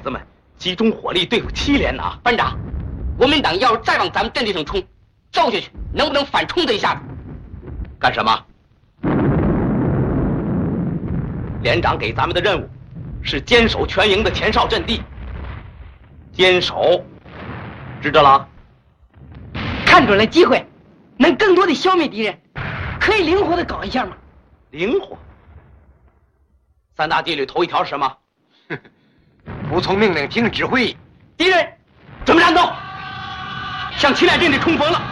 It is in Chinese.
子们集中火力对付7连呐！ 班长，国民党要是再往咱们阵地上冲，照下去能不能反冲这一下子？ 干什么？连长给咱们的任务是坚守全营的前哨阵地，坚守，知道了？ 看准了机会，能更多的消灭敌人，可以灵活的搞一下吗？ 灵活。3大纪律头一条是什么？ 服从命令，听指挥。 敌人准备战斗，向7连阵地冲锋了。